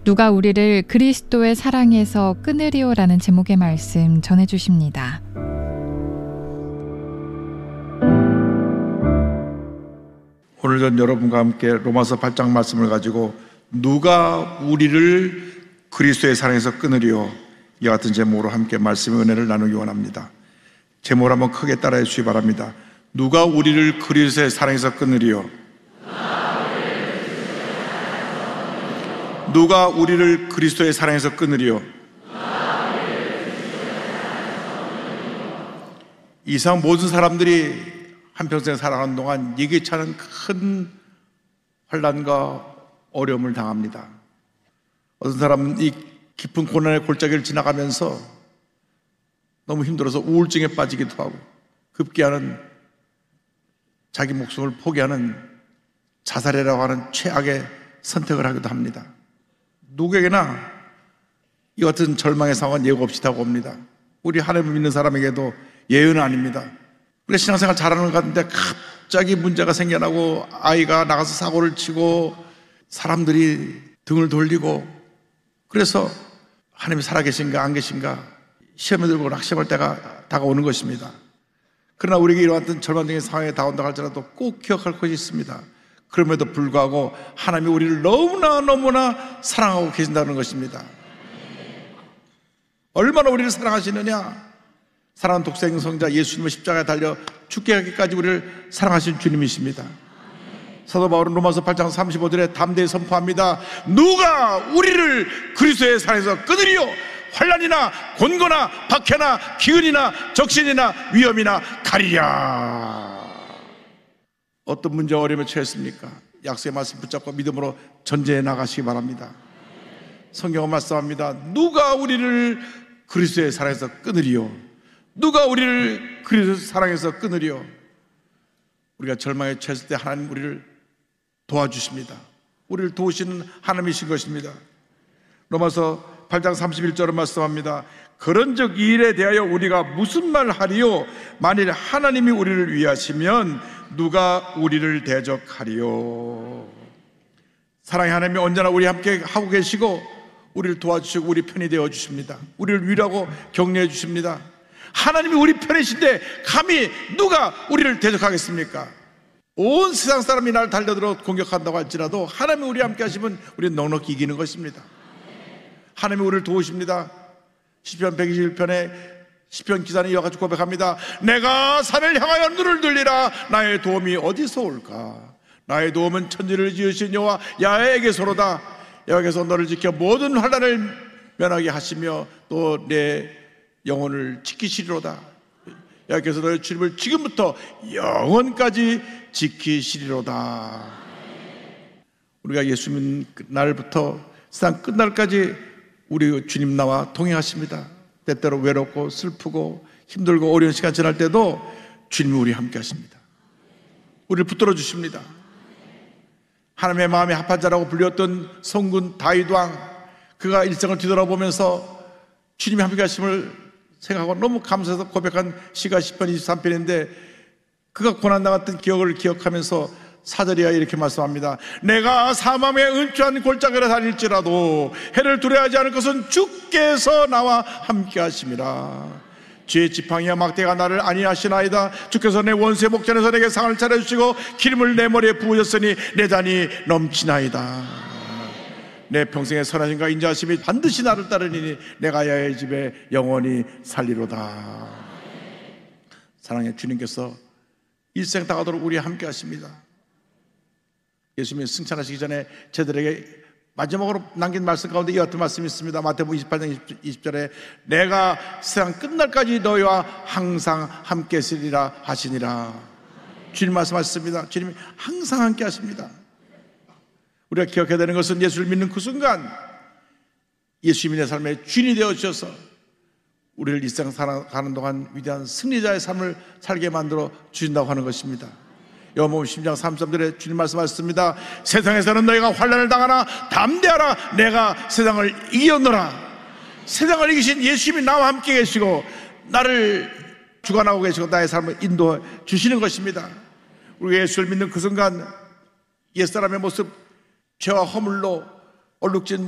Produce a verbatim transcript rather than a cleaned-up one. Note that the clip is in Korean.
누가 우리를 그리스도의 사랑에서 끊으리오라는 제목의 말씀 전해주십니다. 오늘 전 여러분과 함께 로마서 팔 장 말씀을 가지고 누가 우리를 그리스도의 사랑에서 끊으리오, 이와 같은 제목으로 함께 말씀의 은혜를 나누기 원합니다. 제목을 한번 크게 따라해 주시기 바랍니다. 누가 우리를 그리스도의 사랑에서 끊으리오. 누가 우리를 그리스도의 사랑에서 끊으리오. 이상 모든 사람들이 한평생 살아가는 동안 예기치 않은 큰 환난과 어려움을 당합니다. 어떤 사람은 이 깊은 고난의 골짜기를 지나가면서 너무 힘들어서 우울증에 빠지기도 하고 급기야는 자기 목숨을 포기하는 자살이라고 하는 최악의 선택을 하기도 합니다. 누구에게나 이 같은 절망의 상황은 예고 없이 다가옵니다. 우리 하나님을 믿는 사람에게도 예외는 아닙니다. 그래, 신앙생활 잘하는 것 같은데 갑자기 문제가 생겨나고 아이가 나가서 사고를 치고 사람들이 등을 돌리고, 그래서 하나님이 살아계신가 안 계신가 시험에 들고 낙심할 때가 다가오는 것입니다. 그러나 우리에게 이러한 절망적인 상황에 다가온다 할지라도 꼭 기억할 것이 있습니다. 그럼에도 불구하고 하나님이 우리를 너무나 너무나 사랑하고 계신다는 것입니다. 얼마나 우리를 사랑하시느냐. 사랑하는 독생성자 예수님을 십자가에 달려 죽게 하기까지 우리를 사랑하신 주님이십니다. 사도 바울은 로마서 팔 장 삼십오 절에 담대히 선포합니다. 누가 우리를 그리스도의 사랑에서 끊으리요. 환난이나 곤고나 박해나 기근이나 적신이나 위험이나 가리랴. 어떤 문제와 어려움에 처했습니까? 약속의 말씀 붙잡고 믿음으로 전제해 나가시기 바랍니다. 성경은 말씀합니다. 누가 우리를 그리스도의 사랑에서 끊으리요. 누가 우리를 그리스도의 사랑에서 끊으리요. 우리가 절망에 처했을 때 하나님 우리를 도와주십니다. 우리를 도우시는 하나님이신 것입니다. 로마서 팔 장 삼십일 절은 말씀합니다. 그런즉 이 일에 대하여 우리가 무슨 말 하리요. 만일 하나님이 우리를 위하시면 누가 우리를 대적하리요. 사랑의 하나님이 언제나 우리 함께 하고 계시고 우리를 도와주시고 우리 편이 되어 주십니다. 우리를 위로하고 격려해 주십니다. 하나님이 우리 편이신데 감히 누가 우리를 대적하겠습니까? 온 세상 사람이 나를 달려들어 공격한다고 할지라도 하나님이 우리 함께 하시면 우리는 넉넉히 이기는 것입니다. 하나님이 우리를 도우십니다. 시편 백이십일 편에 시편 기사는 이와 같이 고백합니다. 내가 산을 향하여 눈을 들리라. 나의 도움이 어디서 올까? 나의 도움은 천지를 지으신 여호와 야훼에게서로다. 여호와께서 너를 지켜 모든 환난을 면하게 하시며 또 내 영혼을 지키시리로다. 여호와께서 너의 주님을 지금부터 영원까지 지키시리로다. 우리가 예수 믿는 날부터 세상 끝날까지 우리 주님 나와 동행하십니다. 때때로 외롭고 슬프고 힘들고 어려운 시간 지날 때도 주님이 우리 함께 하십니다. 우리를 붙들어 주십니다. 하나님의 마음에 합한 자라고 불렸던 성군 다윗 왕, 그가 일생을 뒤돌아보면서 주님이 함께 하심을 생각하고 너무 감사해서 고백한 시가 시편 이십삼 편인데 그가 고난당했던 기억을 기억하면서 사절이야 이렇게 말씀합니다. 내가 사망의 은추한 골짜기를 다닐지라도 해를 두려워하지 않을 것은 주께서 나와 함께 하심이라. 죄의 지팡이와 막대가 나를 안위하시나이다. 주께서 내 원수의 목전에서 내게 상을 차려주시고 기름을 내 머리에 부으셨으니 내 잔이 넘치나이다. 내 평생의 선하심과 인자하심이 반드시 나를 따르니 내가 야훼의 집에 영원히 살리로다. 사랑의 주님께서 일생 다가도록 우리 함께 하십니다. 예수님이 승천하시기 전에 저들에게 마지막으로 남긴 말씀 가운데 이와 같은 말씀이 있습니다. 마태복음 이십팔 장 이십 절에 내가 세상 끝날까지 너희와 항상 함께 있으리라 하시니라. 주님 말씀하셨습니다. 주님이 항상 함께 하십니다. 우리가 기억해야 되는 것은 예수를 믿는 그 순간 예수님이 내 삶의 주인이 되어주셔서 우리를 일생 살아가는 동안 위대한 승리자의 삶을 살게 만들어 주신다고 하는 것입니다. 요한복음 십 장 삼십삼 절에 주님 말씀하셨습니다. 세상에서는 너희가 환난을 당하나 담대하라. 내가 세상을 이겼노라. 세상을 이기신 예수님이 나와 함께 계시고 나를 주관하고 계시고 나의 삶을 인도해 주시는 것입니다. 우리가 예수를 믿는 그 순간 옛사람의 모습, 죄와 허물로 얼룩진